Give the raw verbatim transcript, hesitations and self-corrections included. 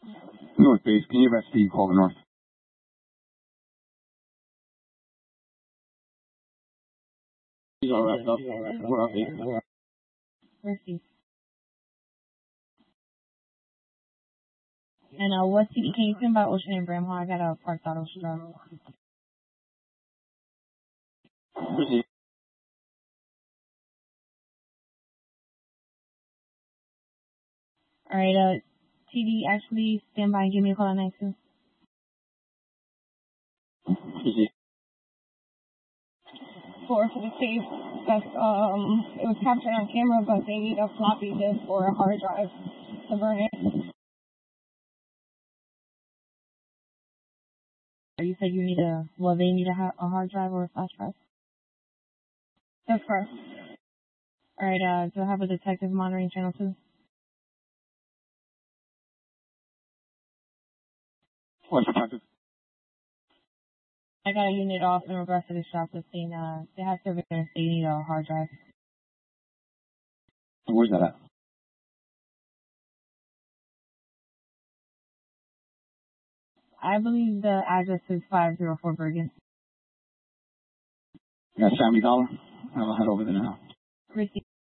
North base, can you have Steve call the north? He's all wrapped up. We're up here. Where's Steve? And uh, what city can you come by Ocean and Bramhall? I got a park out Ocean Drive. Proceed. All right, uh, T D, actually stand by and give me a call on next two. Proceed. For for the safe, that's um, it was captured on camera, but they need a floppy disk or a hard drive to burn it. Or you said you need a, well, they need a, ha- a hard drive or a flash drive? That's correct. All right, uh, do I have a detective monitoring channel two? What's detective? I got a unit off in regards to the shoplifting. Uh, they have surveillance. They need a hard drive. Where's that at? I believe the address is five oh four Bergen. You got seventy dollars? I'll head over there now. Ricky.